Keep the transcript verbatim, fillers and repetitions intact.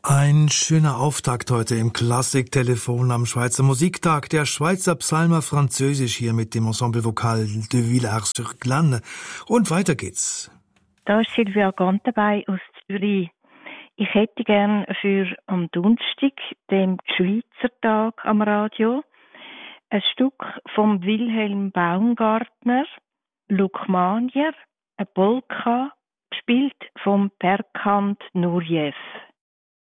Ein schöner Auftakt heute im Klassiktelefon am Schweizer Musiktag. Der Schweizer Psalmer Französisch hier mit dem Ensemble Vocal de Villars-sur-Glâne. Und weiter geht's. Da ist Silvia Gant dabei aus Zürich. Ich hätte gern für am Donnerstag, dem Schweizer Tag am Radio, ein Stück vom Wilhelm Baumgartner, Lukmanier, eine Polka, gespielt vom Perkant Nurjew.